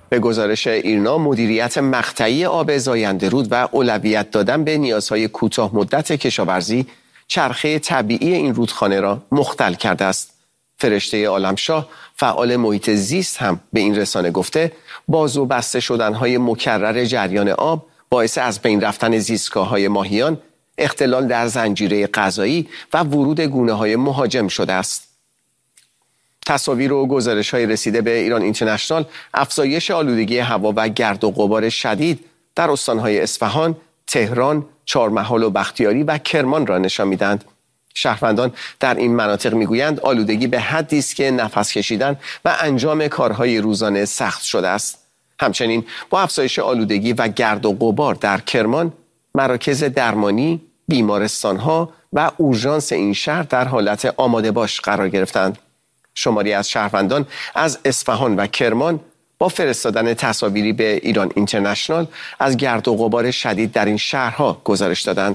به گزارش ایرنا، مدیریت مقطعی آب زاینده رود و اولویت دادن به نیازهای کوتاه مدت کشاورزی چرخه طبیعی این رودخانه را مختل کرده است. فرشته عالمشاه، فعال محیط زیست، هم به این رسانه گفته باز و بسته شدنهای مکرر جریان آب باعث از بین رفتن زیستگاه‌های ماهیان، اختلال در زنجیره غذایی و ورود گونه‌های مهاجم شده است. تصاویر و گزارش‌های رسیده به ایران اینترنشنال افزایش آلودگی هوا و گرد و غبار شدید در استان‌های اصفهان، تهران، چهارمحال و بختیاری و کرمان را نشان می‌دهند. شهروندان در این مناطق میگویند آلودگی به حدی است که نفس کشیدن و انجام کارهای روزانه سخت شده است. همچنین با افزایش آلودگی و گرد و غبار در کرمان، مراکز درمانی، بیمارستان‌ها و اورژانس این شهر در حالت آماده باش قرار گرفتند. شماری از شهروندان از اصفهان و کرمان با فرستادن تصاویری به ایران اینترنشنال از گرد و غبار شدید در این شهرها گزارش دادند.